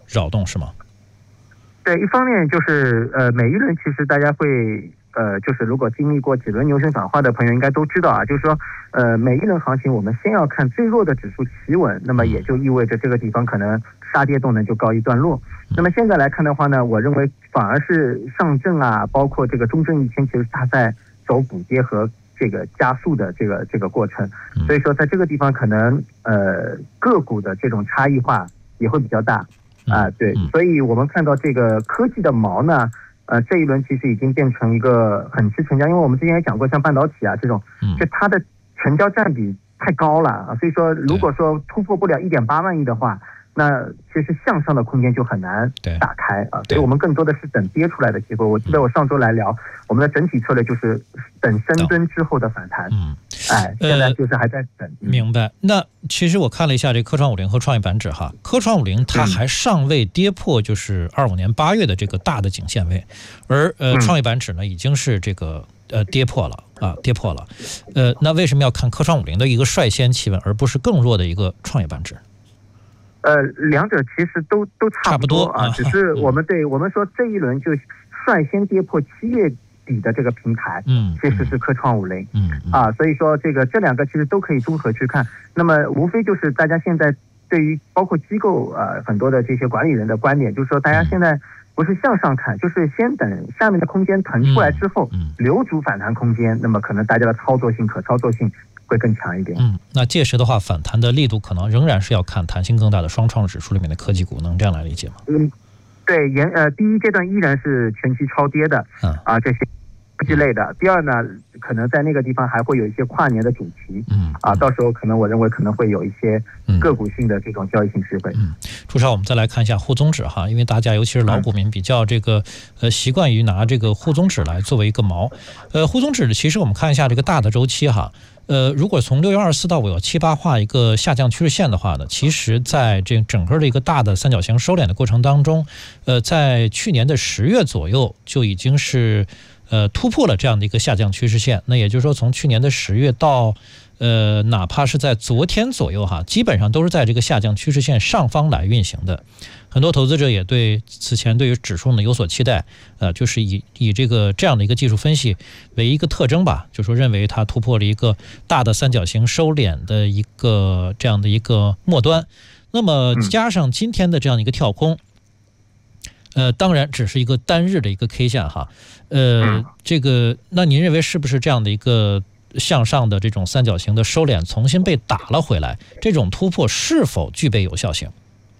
扰动，是吗？ 对，一方面就是每一轮其实大家会就是如果经历过几轮牛熊转化的朋友应该都知道啊，就是说每一轮行情我们先要看最弱的指数企稳，那么也就意味着这个地方可能杀跌动能就告一段落。那么现在来看的话呢，我认为反而是上证啊，包括这个中证1000，其实它在走补跌和这个加速的这个过程，所以说在这个地方可能个股的这种差异化也会比较大啊，对，所以我们看到这个科技的毛呢，这一轮其实已经变成一个很吃成交，因为我们之前也讲过，像半导体啊这种，就它的成交占比太高了啊，所以说如果说突破不了1.8万亿的话，那其实向上的空间就很难打开啊，所以我们更多的是等跌出来的机会。我记得我上周来聊，我们的整体策略就是等深蹲之后的反弹。现在就是还在等。 明白。那其实我看了一下这科创50和创业板指哈，科创50它还尚未跌破就是25年8月的这个大的颈线位，而创业板指呢已经是这个跌破了啊，跌破了。那为什么要看科创50的一个率先企稳，而不是更弱的一个创业板指？ 两者其实都差不多啊，只是我们说这一轮就率先跌破7月底的这个平台，其实是科创50，所以说这两个其实都可以综合去看。那么无非就是大家现在对于包括机构很多的这些管理人的观点，就是说大家现在不是向上看，就是先等下面的空间腾出来之后，留足反弹空间，那么可能大家的操作性、可操作性会更强一点。 那届时的话，反弹的力度可能仍然是要看弹性更大的双创指数里面的科技股，能这样来理解吗？ 对，第一阶段依然是前期超跌的，这些科技类的。第二呢，可能在那个地方还会有一些跨年的主题，到时候可能我认为可能会有一些个股性的这种交易性机会。 朱超，我们再来看一下沪综指哈，因为大家尤其是老股民比较这个习惯于拿这个沪综指来作为一个锚。沪综指其实我们看一下这个大的周期哈。如果从6月24到5月78画一个下降趋势线的话呢，其实在这整个的一个大的三角形收敛的过程当中，在去年的10月左右就已经是突破了这样的一个下降趋势线。那也就是说，从去年的10月到哪怕是在昨天左右哈，基本上都是在这个下降趋势线上方来运行的。很多投资者也对此前对于指数呢有所期待，就是以这样的一个技术分析为一个特征吧，就说认为它突破了一个大的三角形收敛的一个这样的一个末端。那么加上今天的这样一个跳空，当然只是一个单日的一个 K 线哈，那您认为是不是这样的一个向上的这种三角形的收敛重新被打了回来？这种突破是否具备有效性？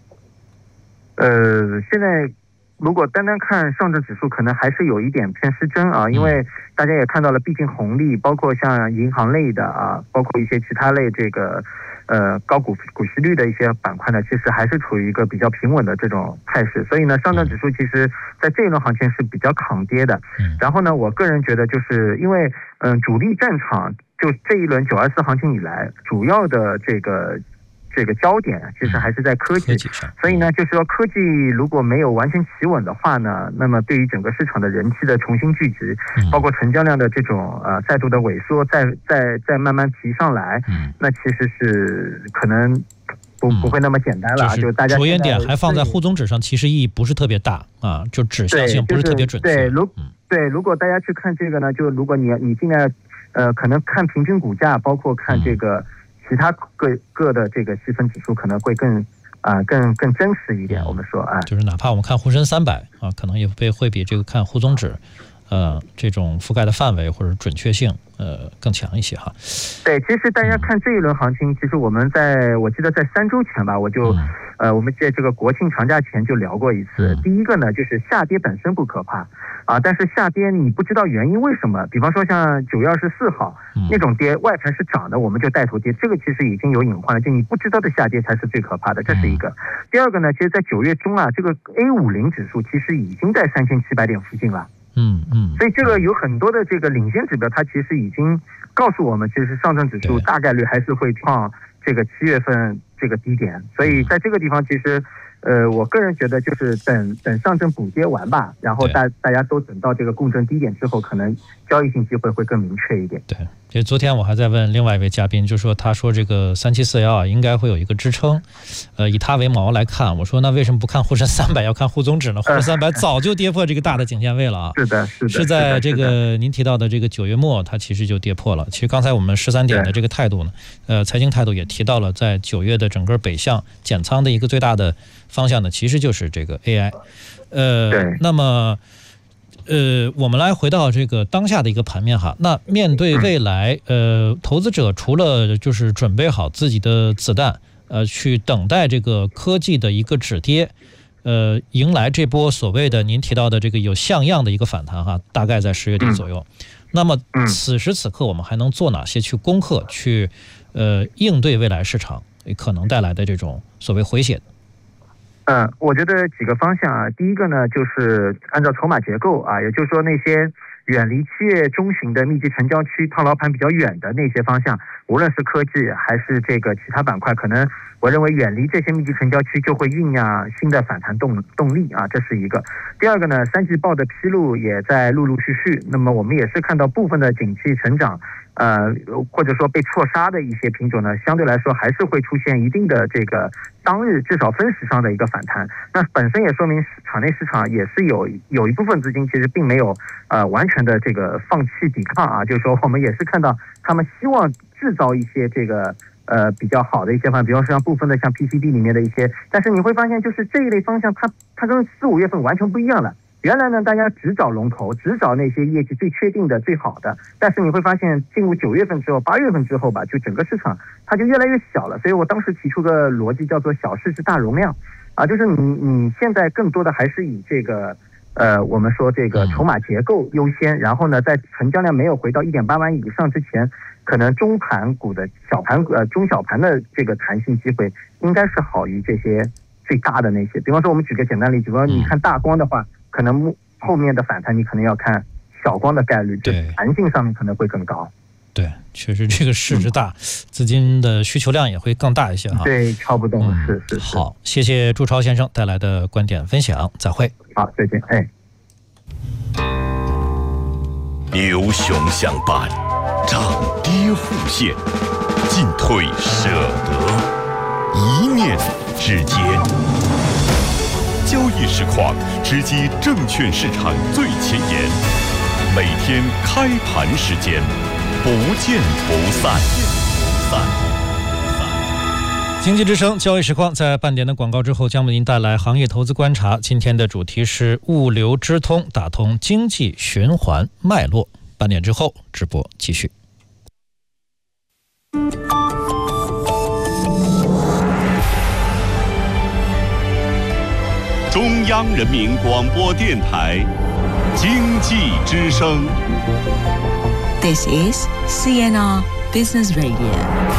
现在如果单单看上证指数，可能还是有一点偏失真啊，因为大家也看到了，毕竟红利包括像银行类的啊，包括一些其他类这个高股息率的一些板块呢，其实还是处于一个比较平稳的这种态势，所以呢，上证指数其实在这一轮行情是比较抗跌的。然后呢，我个人觉得就是因为主力战场就这一轮924行情以来，主要的这个焦点其实还是在科技上，所以呢，就是说科技如果没有完全企稳的话呢，那么对于整个市场的人气的重新聚集，包括成交量的这种再度的萎缩，再慢慢提上来，那其实是可能不会那么简单了。就大家着眼点还放在沪综指上，其实意义不是特别大啊，就指向性不是特别准确。 如果大家去看这个呢，就如果你现在可能看平均股价，包括看这个。其他各的这个细分指数可能会更真实一点。我们说就是哪怕我们看沪深300啊，可能也会比这个看沪综指这种覆盖的范围或者准确性更强一些哈。 对，其实大家看这一轮行情，其实我记得在3周前吧，我们在这个国庆长假前就聊过一次。第一个呢，就是下跌本身不可怕啊，但是下跌你不知道原因为什么，比方说像9月24号那种跌，外盘是涨的，我们就带头跌，这个其实已经有隐患了，就你不知道的下跌才是最可怕的，这是一个。第二个呢，其实在9月中啊，这个 A50 指数其实已经在3700点附近了。所以这个有很多的这个领先指标，它其实已经告诉我们，其实上证指数大概率还是会创这个7月份这个低点。所以在这个地方，其实我个人觉得就是等上证补跌完吧，然后大家都等到这个共振低点之后，可能交易性机会会更明确一点。 对。 这昨天我还在问另外一位嘉宾，就说他说这个3741啊，应该会有一个支撑，以它为锚来看。我说那为什么不看沪深300，要看沪综指呢？沪深300早就跌破这个大的颈线位了啊。 是的， 是在这个您提到的这个9月末，它其实就跌破了。其实刚才我们13点的这个态度呢，财经态度也提到了，在9月的整个北向减仓的一个最大的方向呢，其实就是这个 AI。那么。我们来回到这个当下的一个盘面哈。那面对未来，投资者除了就是准备好自己的子弹，去等待这个科技的一个止跌，迎来这波所谓的您提到的这个有像样的一个反弹哈，大概在10月底左右。那么此时此刻我们还能做哪些去攻克，去应对未来市场可能带来的这种所谓回血？ 我觉得几个方向啊。第一个呢，就是按照筹码结构啊，也就是说那些远离7月中旬的密集成交区、套牢盘比较远的那些方向，无论是科技还是这个其他板块，可能我认为远离这些密集成交区就会酝酿新的反弹动力啊，这是一个。第二个呢，3季报的披露也在陆陆续续，那么我们也是看到部分的景气成长。或者说被错杀的一些品种呢，相对来说还是会出现一定的这个当日至少分时上的一个反弹。那本身也说明场内市场也是有一部分资金其实并没有完全的这个放弃抵抗啊，就是说我们也是看到他们希望制造一些这个比较好的一些方向，比方说像部分的像 PCB 里面的一些，但是你会发现就是这一类方向它跟4、5月份完全不一样了。原来呢，大家只找龙头，只找那些业绩最确定的、最好的。但是你会发现，进入9月份之后、8月份之后吧，就整个市场它就越来越小了。所以我当时提出个逻辑，叫做小市值大容量，啊，就是你现在更多的还是以这个我们说这个筹码结构优先，然后呢，在成交量没有回到1.8万亿以上之前，可能中盘股的中小盘的这个弹性机会应该是好于这些最大的那些。比方说，我们举个简单例子，比方说你看大光的话。可能后面的反弹你可能要看小光的概率，就弹性上面可能会更高。 对，确实这个市值大，资金的需求量也会更大一些哈。 对，撬不动，是。 好，谢谢朱超先生带来的观点分享，再会。 好，再见。 牛熊相伴，涨跌互现，进退舍得，一念之间。交易实况直击证券市场最前沿，每天开盘时间，不见不散。 经济之声交易实况在半点的广告之后，将为您带来行业投资观察。今天的主题是物流之通，打通经济循环脉络。半点之后直播继续。 中央人民广播电台经济之声。 This is CNR Business Radio。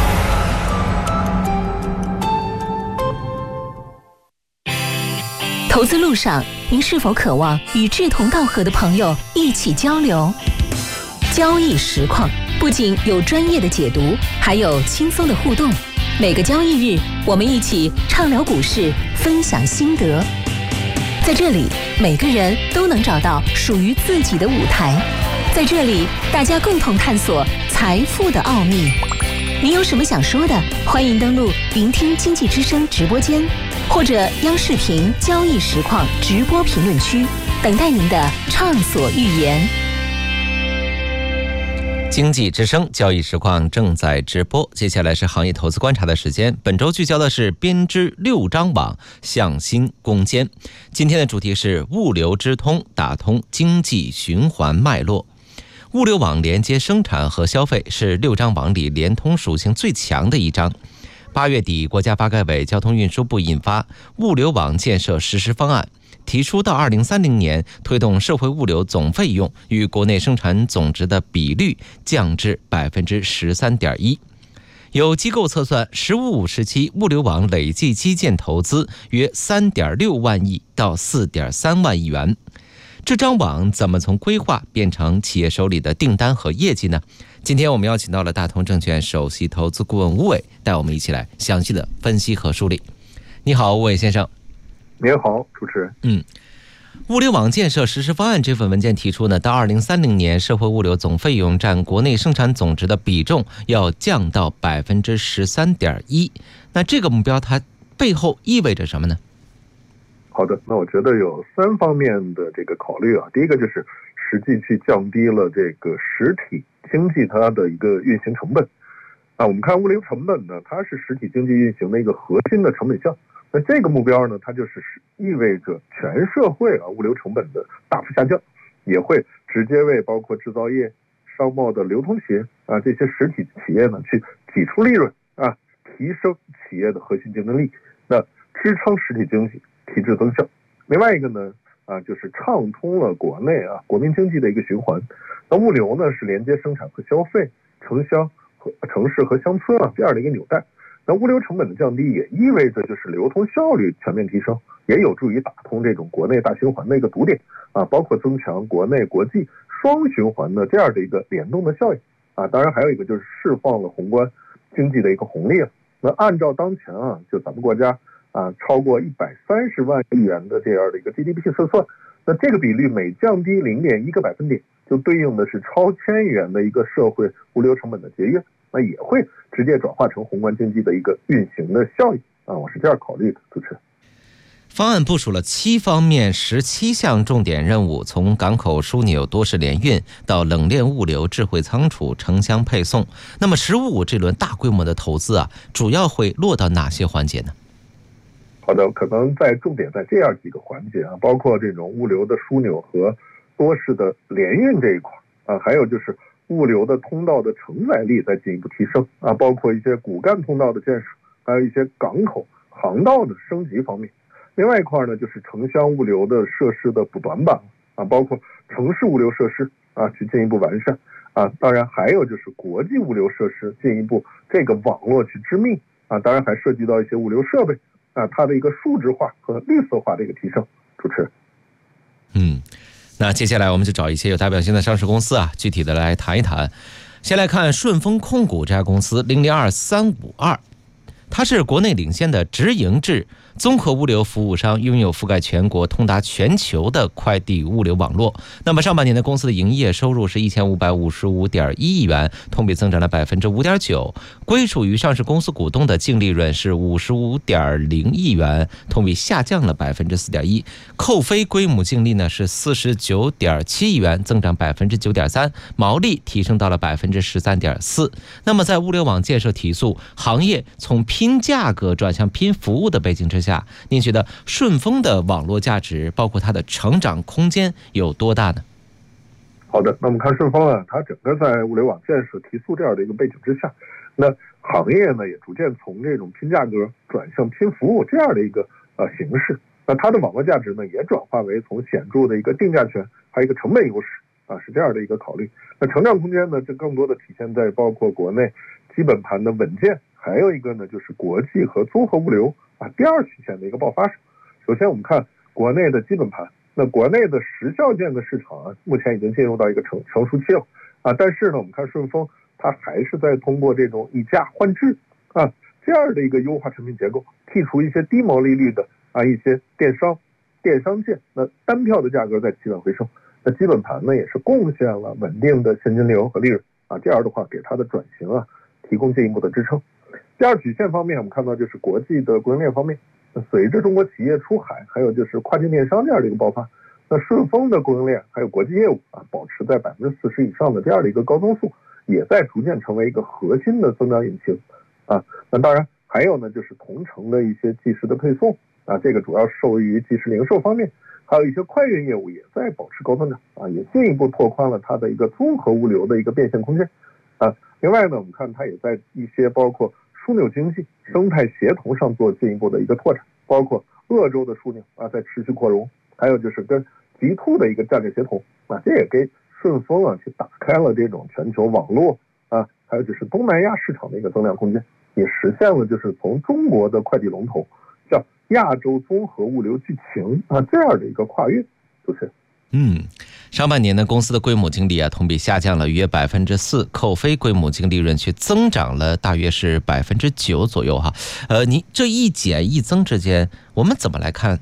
投资路上，您是否渴望与志同道合的朋友一起交流？交易实况不仅有专业的解读，还有轻松的互动。每个交易日，我们一起畅聊股市，分享心得。在这里，每个人都能找到属于自己的舞台。在这里，大家共同探索财富的奥秘。您有什么想说的？欢迎登录聆听经济之声直播间，或者央视频交易实况直播评论区，等待您的畅所欲言。 经济之声交易实况正在直播，接下来是行业投资观察的时间。本周聚焦的是编织6张网向新攻坚。今天的主题是物流之通，打通经济循环脉络。物流网连接生产和消费，是6张网里联通属性最强的一张。8月底，国家发改委、交通运输部印发物流网建设实施方案，提出到2030年推动社会物流总费用与国内生产总值的比率降至 13.1%。有机构测算，15-5时期物流网累计基建投资约3.6万亿到4.3万亿元。这张网怎么从规划变成企业手里的订单和业绩呢？今天我们邀请到了大同证券首席投资顾问吴伟，带我们一起来详细的分析和梳理。你好，吴伟先生。 您好，主持人。 物流网建设实施方案这份文件提出呢，到2030年，社会物流总费用占国内生产总值的比重要降到13.1%。那这个目标它背后意味着什么呢？ 好的，那我觉得有3方面的这个考虑啊。第一个就是实际去降低了这个实体经济它的一个运行成本啊。我们看物流成本呢，它是实体经济运行的一个核心的成本项。那这个目标呢，它就是意味着全社会物流成本的大幅下降，也会直接为包括制造业、商贸的流通企业这些实体企业呢去挤出利润提升企业的核心竞争力，那支撑实体经济提质增效。另外一个呢就是畅通了国内国民经济的一个循环。那物流呢是连接生产和消费、城乡和城市和乡村这样的一个纽带。那物流成本的降低也意味着就是流通效率全面提升，也有助于打通这种国内大循环的一个堵点包括增强国内国际双循环的这样的一个联动的效应当然还有一个就是释放了宏观经济的一个红利那按照当前就咱们国家超过130万亿元的这样的一个 GDP 测算，那这个比率每降低0.1个百分点，就对应的是超1000亿元的一个社会物流成本的节约，那也会直接转化成宏观经济的一个运行的效益我是这样考虑的。主持人， 方案部署了7方面17项重点任务，从港口枢纽多式联运到冷链物流、智慧仓储、城乡配送。那么15这轮大规模的投资主要会落到哪些环节呢？ 好的，可能重点在这样几个环节包括这种物流的枢纽和多式的联运这一块还有就是物流的通道的承载力在进一步提升包括一些骨干通道的建设，还有一些港口航道的升级方面。另外一块呢，就是城乡物流的设施的补短板包括城市物流设施去进一步完善当然还有就是国际物流设施进一步这个网络去织密当然还涉及到一些物流设备它的一个数字化和绿色化的一个提升。主持人， 那接下来我们就找一些有代表性的上市公司具体的来谈一谈。先来看顺丰控股这家公司002352，它是国内领先的直营制综合物流服务商，拥有覆盖全国、通达全球的快递物流网络。那么上半年的公司的营业收入是1555.1亿元，同比增长了5.9%，归属于上市公司股东的净利润是55.0亿元，同比下降了4.1%，扣非归母净利呢是49.7亿元，增长9.3%，毛利提升到了13.4%。那么在物流网建设提速，行业从拼价格转向拼服务的背景之下，您觉得顺丰的网络价值包括它的成长空间有多大呢？ 好的，那我们看顺丰它整个在物流网建设提速这样的一个背景之下，那行业呢也逐渐从这种拼价格转向拼服务这样的一个形式，那它的网络价值呢也转化为从显著的一个定价权还有一个成本优势是这样的一个考虑。那成长空间呢，这更多的体现在包括国内基本盘的稳健，还有一个呢就是国际和综合物流第二曲线的一个爆发上。首先我们看国内的基本盘，那国内的时效件的市场目前已经进入到一个成熟期了但是呢我们看顺丰它还是在通过这种以价换质这样的一个优化产品结构，剔除一些低毛利率的一些电商件，那单票的价格在起稳回升，那基本盘呢也是贡献了稳定的现金流和利润这样的话给它的转型提供进一步的支撑。第二曲线方面，我们看到就是国际的供应链方面，随着中国企业出海，还有就是跨境电商这样的一个爆发，那顺丰的供应链还有国际业务保持在40%以上的这样的一个高增速，也在逐渐成为一个核心的增长引擎那当然还有呢就是同城的一些即时的配送这个主要受益于即时零售方面，还有一些快运业务也在保持高增长也进一步拓宽了它的一个综合物流的一个变现空间另外呢我们看它也在一些包括枢纽经济、生态协同上做进一步的一个拓展，包括鄂州的枢纽在持续扩容，还有就是跟G2的一个战略协同这也给顺丰去打开了这种全球网络还有就是东南亚市场的一个增量空间，也实现了就是从中国的快递龙头叫亚洲综合物流巨擎这样的一个跨越。主持人， 上半年呢，公司的归母净利同比下降了约4%，扣非归母净利润却增长了大约是9%左右您这一减一增之间，我们怎么来看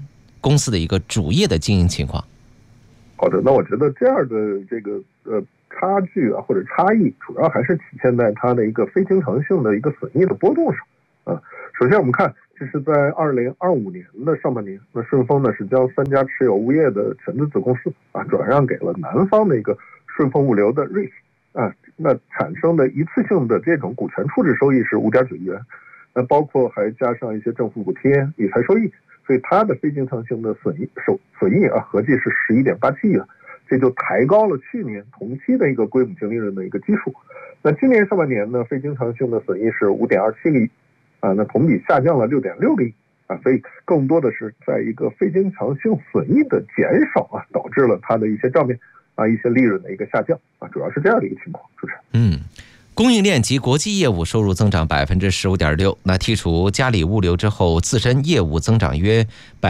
公司的一个主业的经营情况。 好的，那我觉得这样的这个差距啊或者差异，主要还是体现在它的一个非经常性的一个损益的波动上啊。首先我们看，这是在2025年的上半年，那顺丰呢是将3家持有物业的全资子公司啊转让给了南方的一个顺丰物流的 REIT 啊，那产生的一次性的这种股权处置收益是5.9亿元，那包括还加上一些政府补贴、理财收益，所以它的非经常性的损益啊合计是11.87亿元，这就抬高了去年同期的一个归母净利润的一个基数。那今年上半年呢，非经常性的损益是5.27个亿啊，那同比下降了6.6个亿啊，所以更多的是在一个非经常性损益的减少啊，导致了它的一些账面啊一些利润的一个下降啊，主要是这样的一个情况。主持人， 供应链及国际业务收入增长15.6%，那剔除嘉里物流之后，自身业务增长约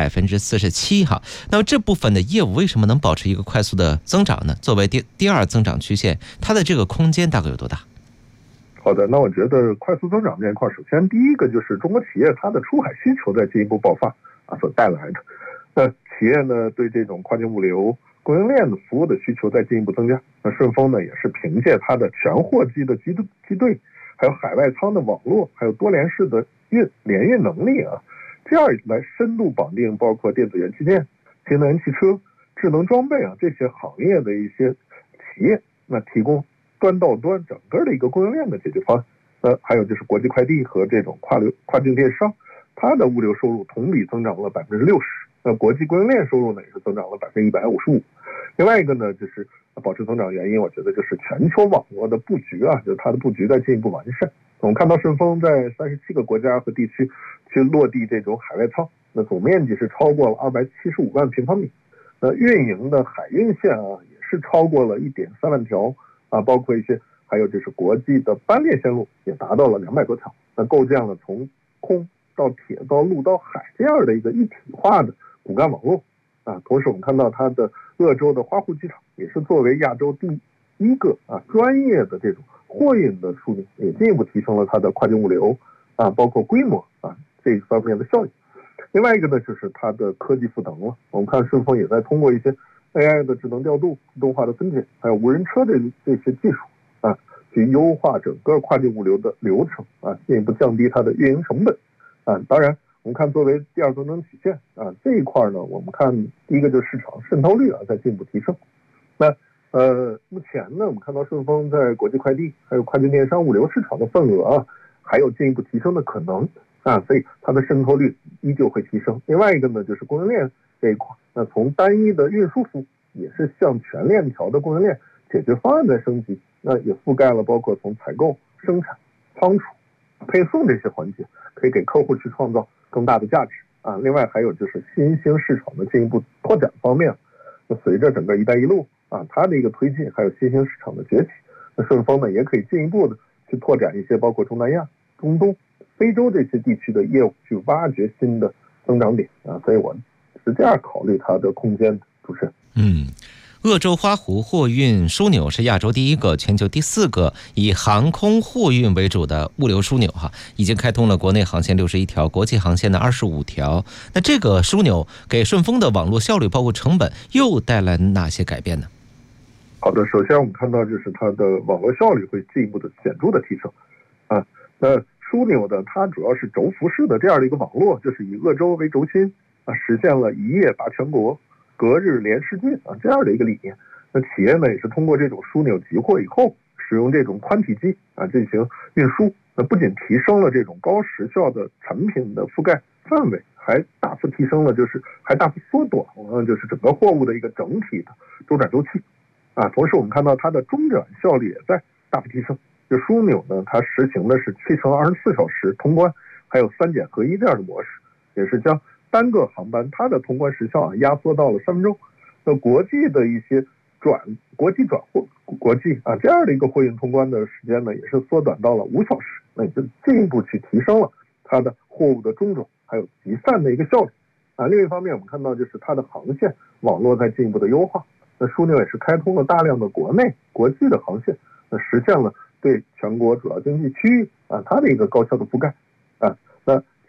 47%哈。那么这部分的业务为什么能保持一个快速的增长呢？作为第二增长曲线，它的这个空间大概有多大？ 好的，那我觉得快速增长这一块，首先第一个就是中国企业它的出海需求在进一步爆发啊所带来的。那企业呢对这种跨境物流供应链的服务的需求在进一步增加。那顺丰呢也是凭借它的全货机的机队，还有海外仓的网络，还有多联式的联运能力啊，这样来深度绑定包括电子元器件、新能源汽车、智能装备啊这些行业的一些企业，那提供端到端整个的一个供应链的解决方案。还有就是国际快递和这种跨境电商，它的物流收入同比增长了60%，那国际供应链收入呢也是增长了155%。另外一个呢就是保持增长原因，我觉得就是全球网络的布局啊，就是它的布局在进一步完善。我们看到顺丰在37个国家和地区去落地这种海外仓，那总面积是超过了275万平方米，那运营的海运线啊也是超过了1.3万条啊，包括一些还有就是国际的班列线路也达到了200多条，那构建了从空到铁到陆到海这样的一个一体化的骨干网络啊。同时我们看到它的鄂州的花湖机场也是作为亚洲第一个啊专业的这种货运的枢纽，也进一步提升了它的跨境物流啊，包括规模啊这一方面的效益。另外一个呢就是它的科技赋能了，我们看顺丰也在通过一些 AI 的智能调度、自动化的分拣，还有无人车的这些技术啊，去优化整个跨境物流的流程啊，进一步降低它的运营成本啊。当然我们看作为第二增长曲线啊，这一块呢我们看第一个就是市场渗透率啊在进一步提升。那目前呢我们看到顺丰在国际快递还有跨境电商物流市场的份额啊还有进一步提升的可能啊，所以它的渗透率依旧会提升。另外一个呢就是供应链这一块，那从单一的运输服务也是向全链条的供应链解决方案在升级，那也覆盖了包括从采购、生产、仓储、配送这些环节，可以给客户去创造更大的价值啊。另外还有就是新兴市场的进一步拓展方面，那随着整个一带一路啊它的一个推进，还有新兴市场的崛起，那顺丰呢也可以进一步的去拓展一些包括中南亚、中东、非洲这些地区的业务，去挖掘新的增长点啊。所以我是这样考虑它的空间的。主持人， 鄂州花湖货运枢纽是亚洲第一个、全球第4个以航空货运为主的物流枢纽哈，已经开通了国内航线61条，国际航线的25条。那这个枢纽给顺丰的网络效率包括成本又带来哪些改变呢？ 好的，首先我们看到就是它的网络效率会进一步的显著的提升啊。那枢纽的它主要是轴幅式的这样的一个网络，就是以鄂州为轴心啊，实现了一夜拔全国、隔日连世界啊这样的一个理念。那企业呢也是通过这种枢纽集货以后，使用这种宽体机啊进行运输，那不仅提升了这种高时效的产品的覆盖范围，还大幅提升了还大幅缩短了就是整个货物的一个整体的周转周期啊。同时我们看到它的中转效率也在大幅提升。就枢纽呢它实行的是7乘24小时通关，还有3检合一这样的模式，也是将单个航班它的通关时效压缩到了3分钟。那国际的一些国际啊这样的一个货运通关的时间呢也是缩短到了5小时，那也就进一步去提升了它的货物的中转还有集散的一个效率啊。另一方面我们看到就是它的航线网络在进一步的优化，那枢纽也是开通了大量的国内国际的航线，那实现了对全国主要经济区域啊它的一个高效的覆盖啊。那企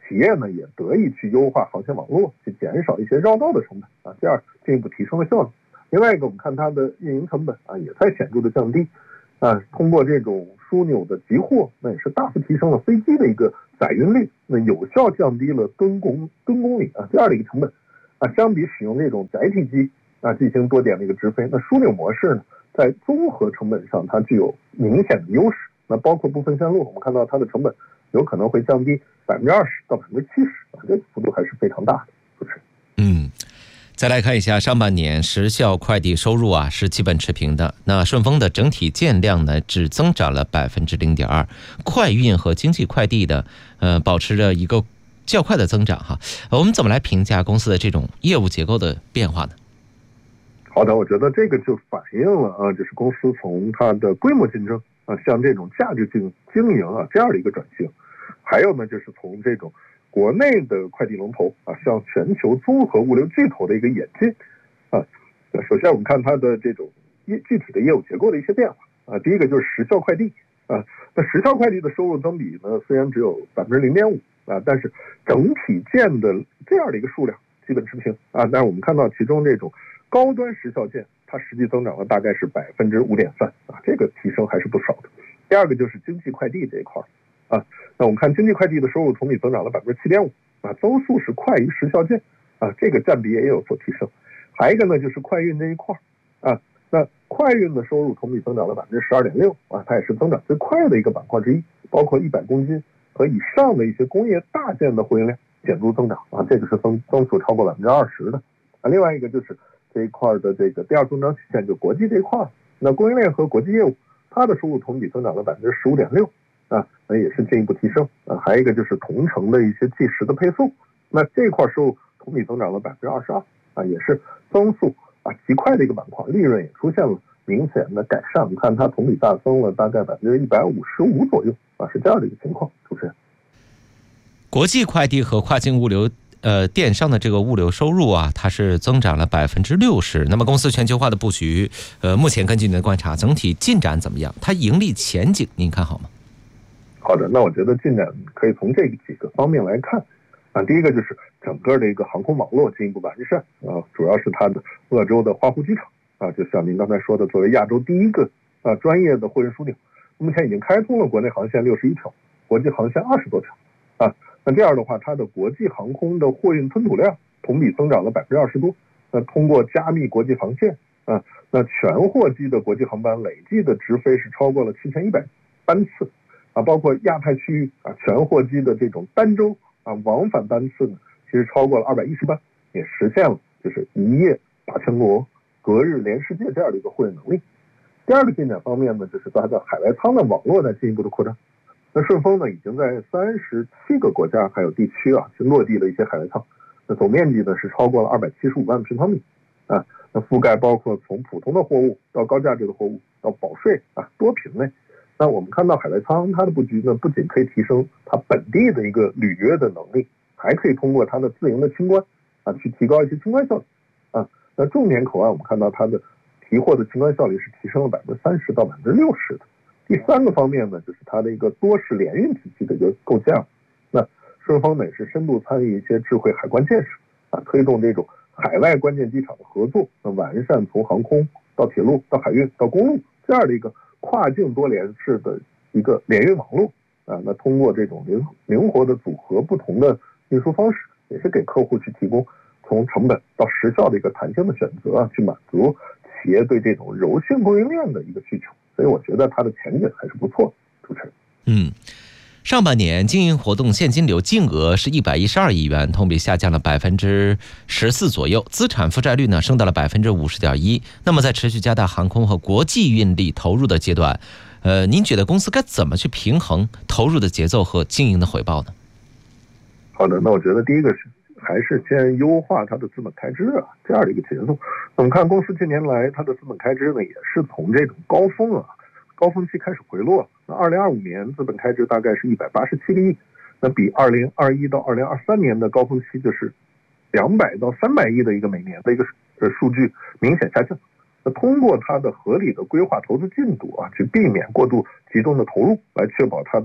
企业呢也得以去优化航线网络，去减少一些绕道的成本啊，这样进一步提升了效率。另外一个，我们看它的运营成本啊也在显著的降低啊，通过这种枢纽的集货，那也是大幅提升了飞机的一个载运率，那有效降低了吨公里啊这样的一个成本啊。相比使用这种载体机啊进行多点的一个直飞，那枢纽模式呢在综合成本上它具有明显的优势。那包括部分线路，我们看到它的成本有可能会降低20%到70%啊，这个幅度还是非常大的。主持人， 再来看一下上半年时效快递收入啊是基本持平的。那顺丰的整体件量呢只增长了0.2%，快运和经济快递的保持着一个较快的增长哈。我们怎么来评价公司的这种业务结构的变化呢？ 好的，我觉得这个就反映了啊，就是公司从它的规模竞争啊，向这种价值经营啊这样的一个转型，还有呢就是从这种国内的快递龙头啊向全球综合物流巨头的一个演进啊。首先我们看它的这种具体的业务结构的一些变化啊，第一个就是时效快递啊，那时效快递的收入增比呢虽然只有0.5%啊，但是整体件的这样的一个数量基本持平啊，但是我们看到其中这种高端时效件它实际增长了大概是5.3%啊，这个提升还是不少的。第二个就是经济快递这一块啊，那我们看经济快递的收入同比增长了7.5%啊，增速是快于时效件啊，这个占比也有所提升。还有一个呢就是快运这一块啊，那快运的收入同比增长了12.6%啊，它也是增长最快的一个板块之一，包括100公斤和以上的一些工业大件的货运量显著增长啊，这个是增速超过20%的啊。另外一个就是这一块的这个第二增长曲线，就国际这一块，那供应链和国际业务它的收入同比增长了15.6%啊，那也是进一步提升啊。还有一个就是同城的一些即时的配送，那这一块收入同比增长了22%啊，也是增速啊极快的一个板块，利润也出现了明显的改善。我们看它同比大增了大概155%左右啊，是这样的一个情况。主持人， 国际快递和跨境物流电商的这个物流收入啊，它是增长了60%。那么公司全球化的布局，目前根据您的观察，整体进展怎么样？它盈利前景您看好吗？ 好的，那我觉得进展可以从这几个方面来看啊。第一个就是整个的一个航空网络进一步完善啊，主要是它的鄂州的花湖机场啊，就像您刚才说的，作为亚洲第一个专业的货运枢纽，目前已经开通了国内航线61条，国际航线20多条啊。那这样的话，它的国际航空的货运吞吐量同比增长了20%多。那通过加密国际航线啊，那全货机的国际航班累计的直飞是超过了7100班次啊，包括亚太区域啊，全货机的这种单周啊往返班次呢，其实超过了210班，也实现了就是一夜8000国，隔日连世界这样的一个货运能力。第二个进展方面呢，就是它的海外仓的网络在进一步的扩张。那顺丰呢，已经在37个国家还有地区啊，去落地了一些海外仓，那总面积呢是超过了275万平方米啊，那覆盖包括从普通的货物到高价值的货物到保税啊多品类。那我们看到海外仓它的布局呢，不仅可以提升它本地的一个履约的能力，还可以通过它的自营的清关啊，去提高一些清关效率啊。那重点口岸我们看到它的提货的清关效率是提升了30%到60%的。第三个方面呢，就是它的一个多式联运体系的一个构建。那顺丰呢也是深度参与一些智慧海关建设啊，推动这种海外关键机场的合作，那完善从航空到铁路到海运到公路这样的一个跨境多联式的一个联运网络啊。那通过这种灵活的组合不同的运输方式，也是给客户去提供从成本到时效的一个弹性的选择啊，去满足企业对这种柔性供应链的一个需求。所以我觉得它的前景还是不错。主持人， 上半年经营活动现金流净额是112亿元，同比下降了14%左右，资产负债率呢升到了50.1%。那么在持续加大航空和国际运力投入的阶段，您觉得公司该怎么去平衡投入的节奏和经营的回报呢？ 好的，那我觉得第一个是还是先优化它的资本开支啊，这样的一个节奏。我们看公司近年来它的资本开支呢，也是从这种高峰期开始回落。那2025年资本开支大概是187个亿，那比2021到2023年的高峰期就是200到300亿的一个每年的一个数据明显下降。那通过它的合理的规划投资进度啊，去避免过度集中的投入，来确保它的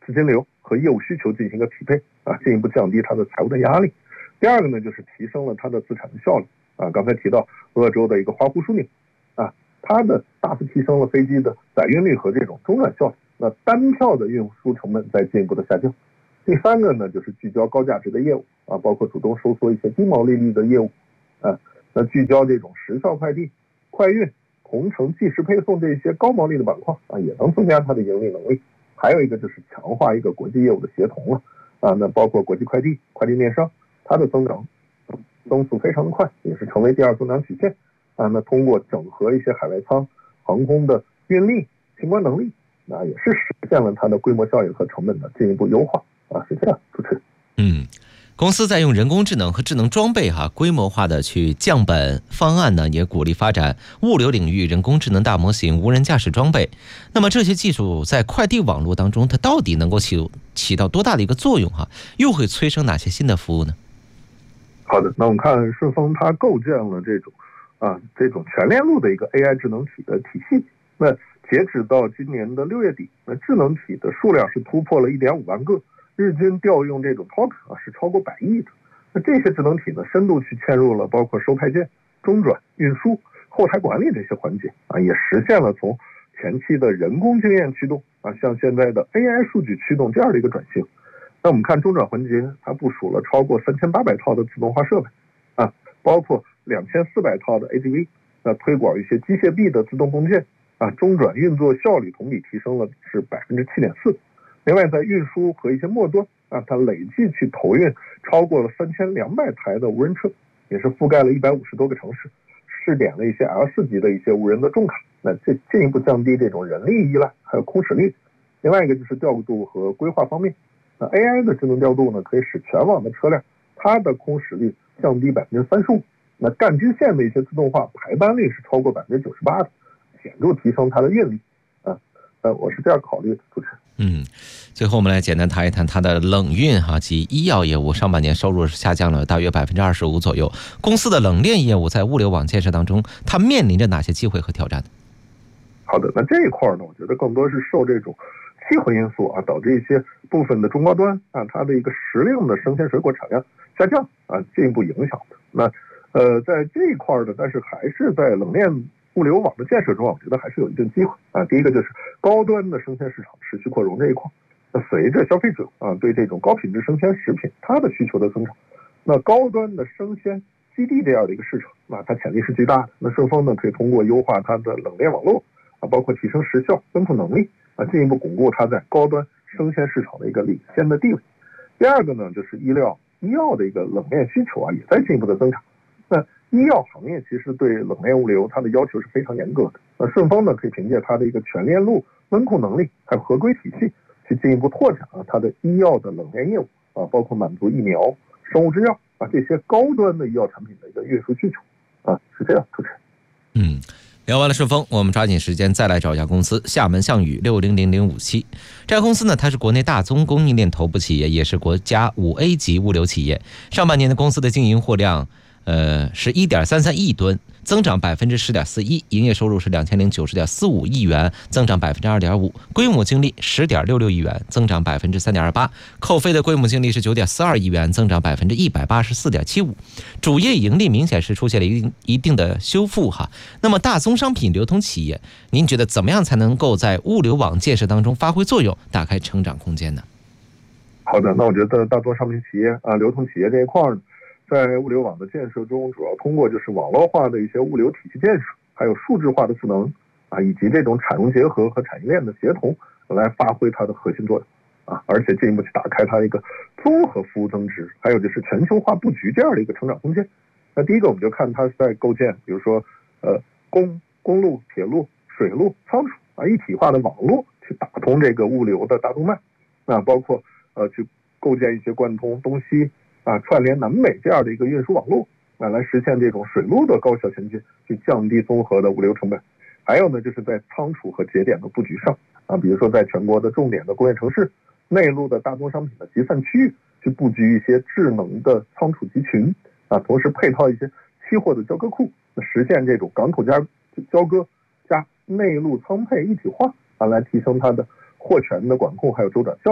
资金流和业务需求进行一个匹配啊，进一步降低它的财务的压力。第二个呢，就是提升了它的资产的效率啊。刚才提到鄂州的一个花湖枢纽啊，它的大幅提升了飞机的载运率和这种中转效率，那单票的运输成本在进一步的下降。第三个呢，就是聚焦高价值的业务啊，包括主动收缩一些低毛利率的业务啊，那聚焦这种时效快递、快运、同城即时配送这些高毛利的板块啊，也能增加它的盈利能力。还有一个就是强化一个国际业务的协同了啊，那包括国际快递、快递电商，它的增速非常的快，也是成为第二增长曲线啊。那通过整合一些海外仓、航空的运力、清关能力，那也是实现了它的规模效应和成本的进一步优化啊，是这样。主持人。 公司在用人工智能和智能装备规模化的去降本，方案呢也鼓励发展物流领域人工智能大模型、无人驾驶装备。那么这些技术在快递网络当中，它到底能够起到多大的一个作用又会催生哪些新的服务呢？ 好的，那我们看顺丰它构建了这种全链路的一个 AI 智能体的体系。那截止到今年的6月底，那智能体的数量是突破了1.5万个。日均调用这种 token 是超过100亿的。那这些智能体呢，深度去嵌入了包括收派件、中转、运输、后台管理这些环节啊，也实现了从前期的人工经验驱动啊，向现在的 AI 数据驱动这样的一个转型。那我们看中转环节，它部署了超过3800套的自动化设备啊，包括2400套的 AGV， 那推广一些机械臂的自动共建啊，中转运作效率同比提升了是7.4%。另外，在运输和一些末端啊，它累计去投运超过了3200台的无人车，也是覆盖了150多个城市，试点了一些 L4级的一些无人的重卡，那这进一步降低这种人力依赖还有空驶率。另外一个就是调度和规划方面，那 AI 的智能调度呢，可以使全网的车辆它的空驶率降低35%，那干支线的一些自动化排班率是超过98%的，显著提升它的运力啊。我是这样考虑的，主持人。 最后我们来简单谈一谈它的冷运及医药业务，上半年收入是下降了大约25%左右。公司的冷链业务在物流网建设当中，它面临着哪些机会和挑战呢？ 好的，那这一块呢，我觉得更多是受这种气候因素啊，导致一些部分的中高端啊，它的一个时令的生鲜水果产量下降啊，进一步影响的。那在这一块的，但是还是在冷链物流网的建设中，我觉得还是有一定机会啊。第一个就是高端的生鲜市场持续扩容这一块，那随着消费者啊对这种高品质生鲜食品它的需求的增长，那高端的生鲜基地这样的一个市场啊，它潜力是巨大的。那顺丰呢，可以通过优化它的冷链网络啊，包括提升时效奔赴能力啊，进一步巩固它在高端生鲜市场的一个领先的地位。第二个呢，就是医药的一个冷链需求啊，也在进一步的增长。那医药行业其实对冷链物流它的要求是非常严格的。那顺丰呢，可以凭借它的一个全链路温控能力还有合规体系，去进一步拓展它的医药的冷链业务啊，包括满足疫苗、生物制药啊这些高端的医药产品的一个运输需求啊，是这样，主持人。 聊完了顺丰，我们抓紧时间再来找一家公司，厦门项羽600057。这家公司呢，它是国内大宗供应链头部企业，也是国家5A 级物流企业。上半年的公司的经营货量是1.33亿吨，增长10.41%，营业收入是2090.45亿元，增长2.5%，规模净利10.66亿元，增长3.28%，扣非的规模净利是9.42亿元，增长184.75%，主业盈利明显是出现了一定的修复那么大宗商品流通企业，您觉得怎么样才能够在物流网建设当中发挥作用，打开成长空间呢？ 好的，那我觉得大宗商品企业啊，流通企业这一块呢，在物流网的建设中，主要通过就是网络化的一些物流体系建设，还有数字化的赋能啊，以及这种产融结合和产业链的协同，来发挥它的核心作用啊，而且进一步去打开它一个综合服务增值，还有就是全球化布局这样的一个成长空间。那第一个我们就看它是在构建，比如说公路、铁路、水路、仓储啊一体化的网络，去打通这个物流的大动脉，那包括去构建一些贯通东西啊、串联南北这样的一个运输网络啊，来实现这种水路的高效衔接，去降低综合的物流成本。还有呢，就是在仓储和节点的布局上啊，比如说在全国的重点的工业城市、内陆的大宗商品的集散区域，去布局一些智能的仓储集群啊，同时配套一些期货的交割库，实现这种港口加交割加内陆仓配一体化啊，来提升它的货权的管控还有周转效率。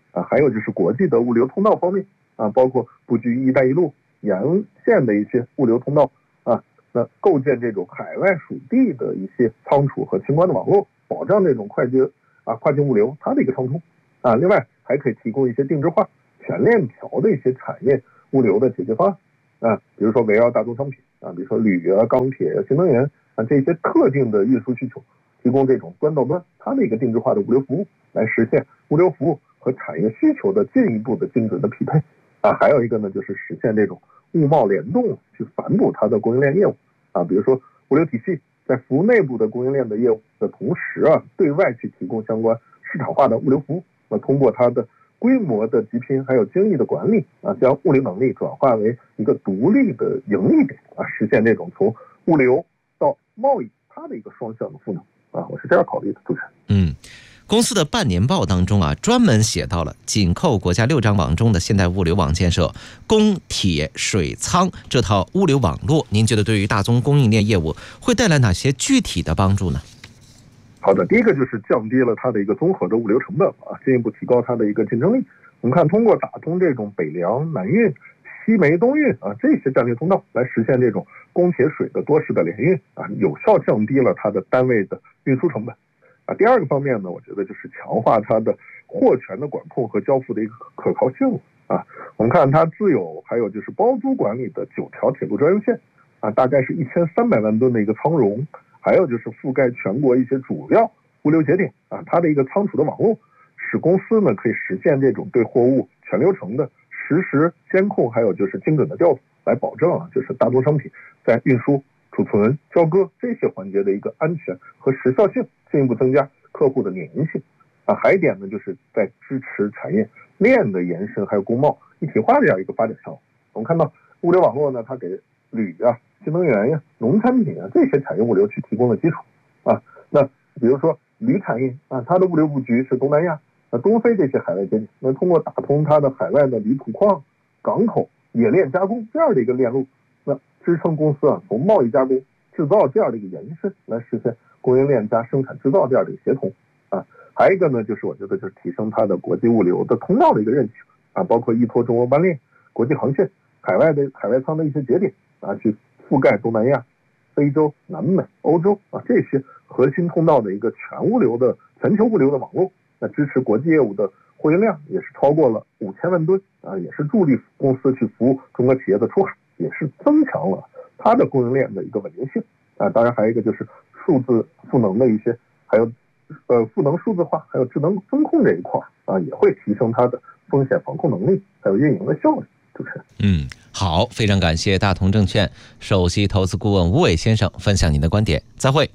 还有就是国际的物流通道方面包括布局一带一路沿线的一些物流通道那构建这种海外属地的一些仓储和清关的网络，保障这种跨境物流它的一个畅通另外还可以提供一些定制化全链条的一些产业物流的解决方案比如说围绕大宗商品比如说铝钢铁新能源这些特定的运输需求，提供这种端到端它的一个定制化的物流服务，来实现物流服务和产业需求的进一步的精准的匹配还有一个呢就是实现这种物贸联动，去反哺它的供应链业务比如说物流体系在服务内部的供应链的业务的同时对外去提供相关市场化的物流服务，通过它的规模的集拼还有精益的管理将物流能力转化为一个独立的盈利点实现这种从物流到贸易它的一个双向的赋能我是这样考虑的，主持人。 公司的半年报当中专门写到了紧扣国家6张网中的现代物流网建设，供铁水仓这套物流网络，您觉得对于大宗供应链业务会带来哪些具体的帮助呢？ 好的，第一个就是降低了它的一个综合的物流成本进一步提高它的一个竞争力。我们看通过打通这种北粮、南运、西煤、东运这些战略通道，来实现这种供铁水的多式的联运有效降低了它的单位的运输成本第二个方面呢，我觉得就是强化它的货权的管控和交付的一个可靠性我们看它自有还有就是包租管理的9条铁路专用线大概是1300万吨的一个仓容，还有就是覆盖全国一些主要物流节点它的一个仓储的网络，使公司呢可以实现这种对货物全流程的实时监控，还有就是精准的调度，来保证就是大宗商品在运输、储存、交割这些环节的一个安全和时效性，进一步增加客户的粘性还有一点呢，就是在支持产业链的延伸还有工贸一体化这样一个发展上。我们看到物流网络呢，它给铝新能源农产品这些产业物流去提供了基础那比如说铝产业它的物流布局是东南亚东非这些海外节点，那通过打通它的海外的铝土矿、港口、冶炼加工这样的一个链路，那支撑公司从贸易加工、制造这样的一个延伸，来实现供应链加生产制造这样的一个协同还有一个呢，就是我觉得就是提升它的国际物流的通道的一个韧性包括依托中欧班列、国际航线、海外仓的一些节点去覆盖东南亚、非洲、南美、欧洲这些核心通道的一个全球物流的网络，那支持国际业务的货运量也是超过了5000万吨也是助力公司去服务中国企业的出海，也是增强了它的供应链的一个稳定性当然还有一个就是数字赋能的一些，还有赋能数字化还有智能风控这一块也会提升它的风险防控能力还有运营的效率。主持人。 好，非常感谢大同证券首席投资顾问吴伟先生分享您的观点，再会。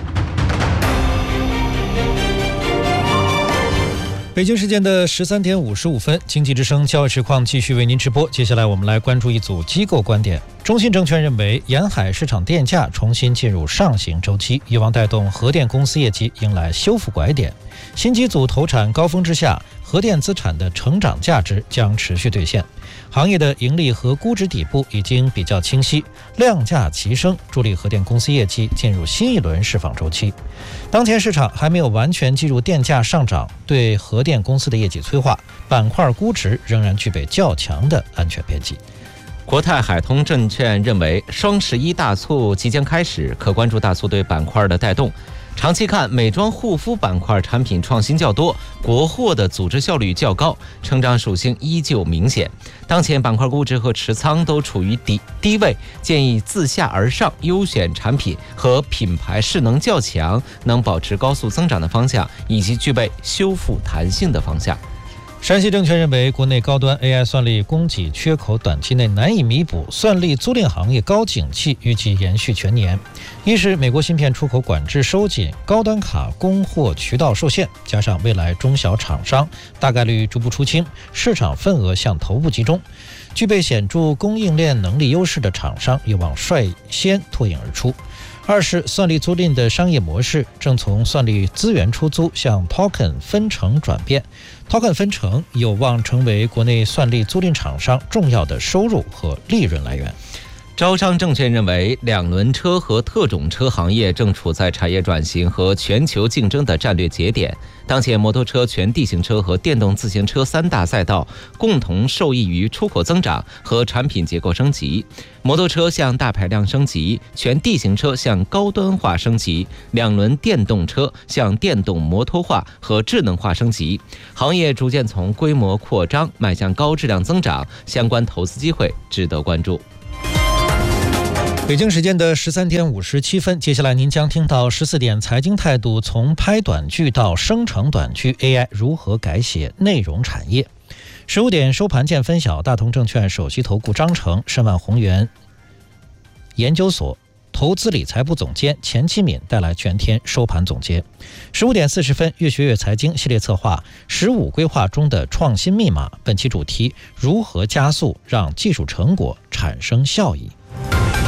北京时间的13点55分，经济之声交易实况继续为您直播。接下来我们来关注一组机构观点。中信证券认为，沿海市场电价重新进入上行周期，有望带动核电公司业绩迎来修复拐点。新机组投产高峰之下，核电资产的成长价值将持续兑现。行业的盈利和估值底部已经比较清晰，量价齐升，助力核电公司业绩进入新一轮释放周期。当前市场还没有完全进入电价上涨对核电公司的业绩催化，板块估值仍然具备较强的安全边际。 国泰海通证券认为，双11大促即将开始，可关注大促对板块的带动。长期看，美妆护肤板块产品创新较多，国货的组织效率较高，成长属性依旧明显。当前板块估值和持仓都处于低位，建议自下而上优选产品和品牌势能较强、能保持高速增长的方向，以及具备修复弹性的方向。 山西证券认为，国内高端 AI 算力供给缺口短期内难以弥补，算力租赁行业高景气预计延续全年。一是美国芯片出口管制收紧，高端卡供货渠道受限，加上未来中小厂商大概率逐步出清，市场份额向头部集中，具备显著供应链能力优势的厂商有望率先脱颖而出。二是算力租赁的商业模式正从算力资源出租向 token 分成转变， token 分成有望成为国内算力租赁厂商重要的收入和利润来源。 招商证券认为，两轮车和特种车行业正处在产业转型和全球竞争的战略节点。当前，摩托车、全地形车和电动自行车三大赛道共同受益于出口增长和产品结构升级。摩托车向大排量升级，全地形车向高端化升级，两轮电动车向电动摩托化和智能化升级。行业逐渐从规模扩张迈向高质量增长，相关投资机会值得关注。 北京时间的13点57分，接下来您将听到14点财经态度，从拍短剧到生成短剧 ，AI 如何改写内容产业。15点收盘见分晓，大同证券首席投顾张成、申万宏源研究所投资理财部总监钱其敏带来全天收盘总结。15点40分，越学越财经系列策划15规划中的创新密码，本期主题：如何加速让技术成果产生效益。